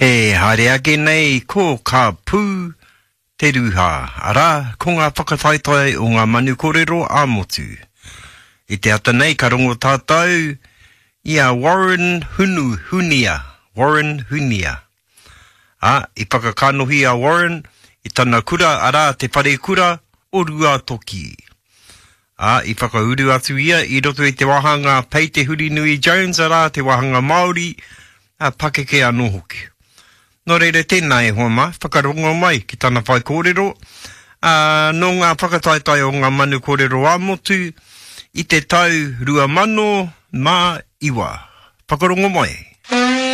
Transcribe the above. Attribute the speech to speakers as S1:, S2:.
S1: He haere ake nei ko ka pū te ruha. Ara, ko ngā whakataetai o ngā manu kōrero a motu. I te ata nei ka rongo tātou ia Warren Hunia. Warren Hunia. I whakakanohi a Warren i tana kura ara te whare kura o rua toki. I whakauru atu ia i roto i te wahanga Pei te Huri Nui Jones ara te wahanga Māori pakeke anō hoki. Nō reire tēnā e hoa mai, whakarongo mai ki tana whai kōrero. Nō ngā whakataetai o ngā manu kōrero a motu i te tau 2001. Whakarongo mai.